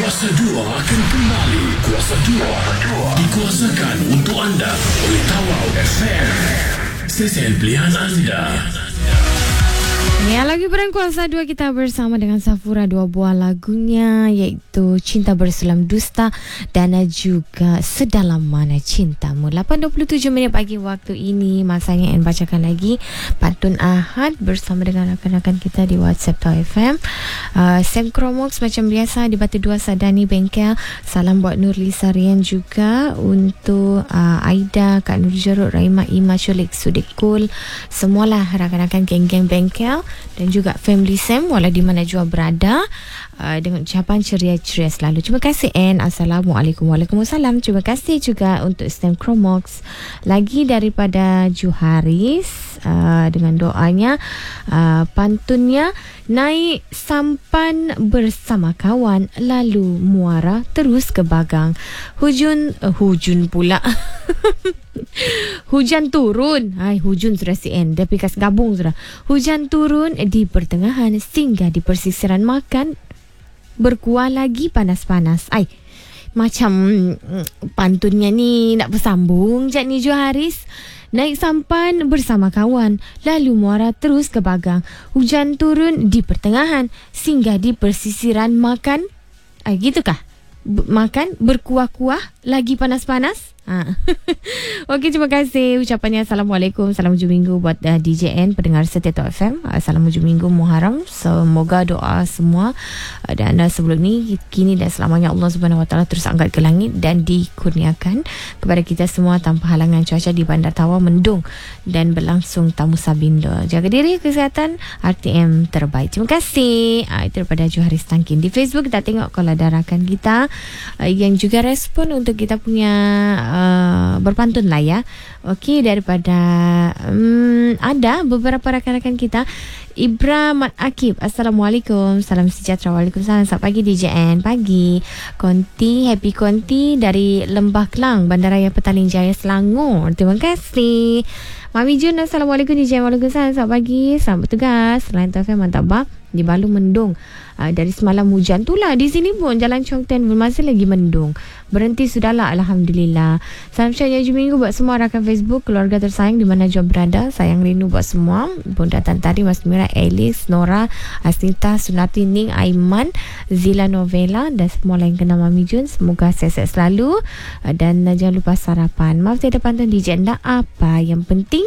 Kuasa 2 akan kembali. Kuasa 2 dikuasakan untuk anda oleh Tawau FM. Stesen pilihan anda. Ya, lagu Perang Kuasa 2 kita bersama dengan Safura, dua buah lagunya iaitu Cinta Bersulam Dusta dan juga Sedalam Mana Cintamu. 8.27 minit pagi waktu ini. Masanya N bacakan lagi pantun Ahad bersama dengan rakan-rakan kita di WhatsApp Tau FM. Sam Kromox macam biasa di Batu 2 Sadani Bengkel. Salam buat Nurli Sarian juga, untuk Aida, Kak Nur Jeruk, Raima, Ima, Syulik, Sudikul, semualah rakan-rakan geng-geng Bengkel dan juga family Sam walau di mana jua berada, dengan ucapan ceria-ceria selalu. Terima kasih N. Assalamualaikum. Waalaikumsalam. Terima kasih juga untuk Sam Kromox lagi daripada Juharis, dengan doanya, pantunnya naik sampan bersama kawan lalu muara terus ke bagang. Hujun pula. Hujan turun. Hujun sudah si N. Dia pikas gabung sudah. Hujan turun di pertengahan singgah di persisiran makan. Berkuah lagi panas-panas. Macam pantunnya ni nak bersambung je ni Juharis. Naik sampan bersama kawan lalu muara terus ke bagang. Hujan turun di pertengahan singgah di persisiran makan. Gitukah? Makan berkuah-kuah lagi panas-panas. Okey, terima kasih ucapannya. Assalamualaikum. Salam hujung minggu buat DJN pendengar setia Tau FM. Salam hujung minggu Muharram. Semoga doa semua dan sebelum ni, kini dan selamanya Allah Subhanahu Wa Taala terus angkat ke langit dan dikurniakan kepada kita semua tanpa halangan cuaca di Bandar Tawau mendung dan berlangsung tamu Sabindo. Jaga diri, kesihatan, RTM terbaik. Terima kasih. Itu daripada Juharis Tangkin. Di Facebook kita tengok kalau ada rakan kita yang juga respon untuk kita punya berpantun lah ya. Okey, daripada ada beberapa rakan-rakan kita. Ibra Mat Akib, Assalamualaikum. Salam sejahtera. Waalaikumsalam. Selamat pagi DJN. Pagi Konti, Happy Konti dari Lembah Kelang, Bandaraya Petaling Jaya, Selangor. Terima kasih. Mami Jun, Assalamualaikum DJN. Waalaikumsalam. Selamat pagi. Selamat bertugas. Selain tu mantap bah. Di Balu mendung. Dari semalam hujan tu lah. Di sini pun Jalan Chong Ten masih lagi mendung. Berhenti sudahlah, Alhamdulillah. Salam syariah hujung minggu buat semua rakan Facebook, keluarga tersayang di mana jua berada. Sayang rindu buat semua. Bunda Tantari, Mas Mira, Elis, Nora, Asnita, Sunati, Ning, Aiman, Zila Novela dan semua lain kena Mami Jun. Semoga sehat selalu dan jangan lupa sarapan. Maaf tiada pantun DJ anda. Apa yang penting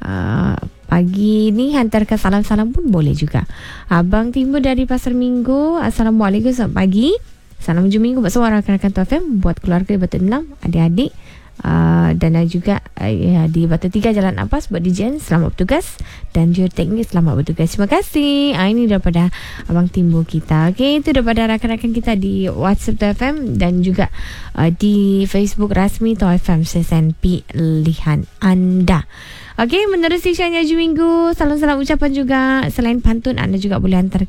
pagi ni hantarkan salam-salam pun boleh juga. Abang Timur dari Pasar Minggu, Assalamualaikum, selamat pagi. Salam hujung minggu buat semua rakan-rakan Tau FM, buat keluarga di Batu 6, adik-adik, dan juga di Batu 3 Jalan Ampas buat DJ, selamat bertugas, dan juga teknik selamat bertugas. Terima kasih. Ini daripada Abang Timur kita. Okey, itu daripada rakan-rakan kita di WhatsApp Tau FM dan juga di Facebook rasmi Tau FM, sesen pilihan anda. Okey, menerusi siarannya hujung minggu. Salam-salam ucapan juga. Selain pantun, anda juga boleh hantar